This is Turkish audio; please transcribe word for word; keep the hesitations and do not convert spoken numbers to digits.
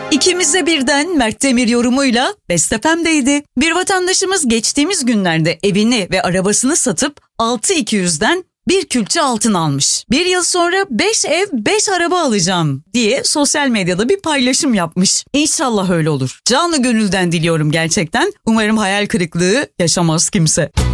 İkimize birden Mert Demir yorumuyla Best F M'deydi. Bir vatandaşımız geçtiğimiz günlerde evini ve arabasını satıp altı bin iki yüzden bir külçe altın almış. Bir yıl sonra beş ev beş araba alacağım diye sosyal medyada bir paylaşım yapmış. İnşallah öyle olur. Canı gönülden diliyorum gerçekten. Umarım hayal kırıklığı yaşamaz kimse.